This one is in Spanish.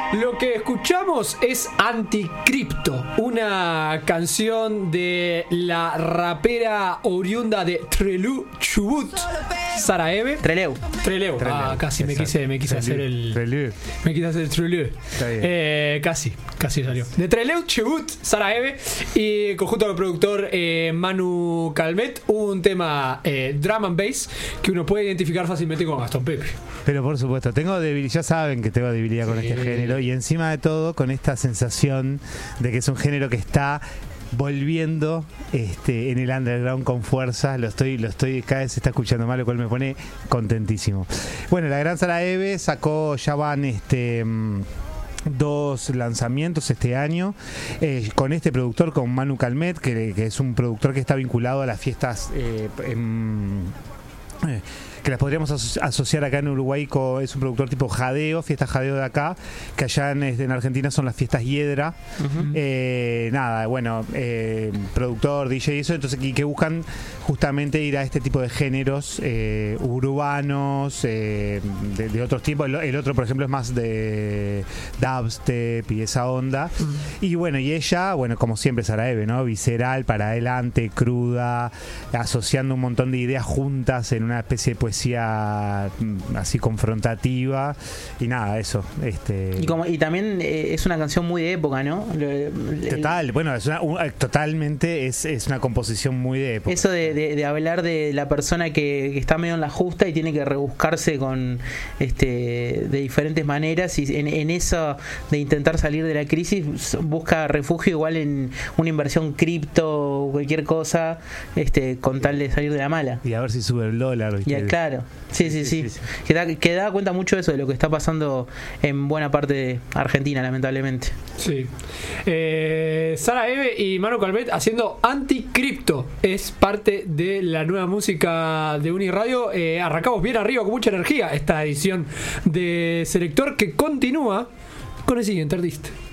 Lo que escuchamos es Anticripto, una canción de la rapera oriunda de Trelew, Chubut, Sarajevo. Trelew. Casi me quise hacer el Trelew. Me quise hacer el Trelew. Casi salió. De Trelew, Chubut, Sarajevo, y conjunto del productor Manu Calmet, un tema drum and bass que uno puede identificar fácilmente con Gastón Pepe. Pero por supuesto, ya saben que tengo debilidad con este género, y encima de todo con esta sensación de que es un género que está volviendo en el underground con fuerza. Lo estoy cada vez se está escuchando más, lo cual me pone contentísimo. Bueno, la Gran Sarajevo sacó, ya van 2 lanzamientos este año con este productor, con Manu Calmet, que es un productor que está vinculado a las fiestas que las podríamos asociar acá en Uruguay es un productor tipo Jadeo, fiestas Jadeo de acá, que allá en Argentina son las fiestas Hiedra. Productor, DJ y eso, entonces que buscan justamente ir a este tipo de géneros urbanos, de otros tipos. El otro, por ejemplo, es más de dubstep y esa onda. Y bueno, y ella, como siempre, Sarajevo, ¿no? Visceral, para adelante, cruda, asociando un montón de ideas juntas en una especie de poesía así confrontativa, y nada, eso. Y también es una canción muy de época, ¿no? Total, totalmente es una composición muy de época. Eso de hablar de la persona que está medio en la justa y tiene que rebuscarse con de diferentes maneras, y en eso de intentar salir de la crisis busca refugio igual en una inversión cripto o cualquier cosa, con tal de salir de la mala. Y a ver si sube el dólar. Claro, sí. Que da cuenta mucho de eso, de lo que está pasando en buena parte de Argentina, lamentablemente. Sí. Sarajevo y Manu Calmet haciendo Anticripto es parte de la nueva música de Uniradio. Arrancamos bien arriba con mucha energía esta edición de Selector, que continúa con el siguiente artista.